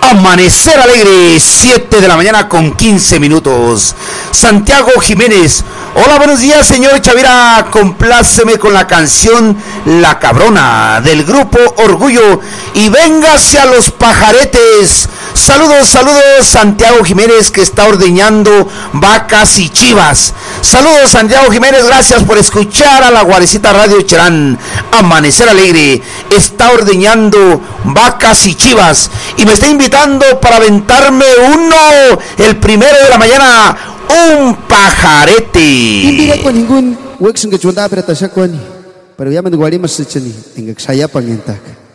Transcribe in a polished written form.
Amanecer Alegre, 7 de la mañana con 15 minutos. Santiago Jiménez. Hola, buenos días, señor Chavira. Compláceme con la canción La Cabrona del grupo Orgullo y véngase a los pajaretes. Saludos, Santiago Jiménez, que está ordeñando vacas y chivas. Saludos, Santiago Jiménez, gracias por escuchar a la Guarecita Radio Cherán. Amanecer Alegre está ordeñando vacas y chivas y me está invitando para aventarme el primero de la mañana, un pajarete. Hindi ko ningun wag sung kachunda pero tasakwan. Pero yaman guari mas sechani, tingak saya pangentak.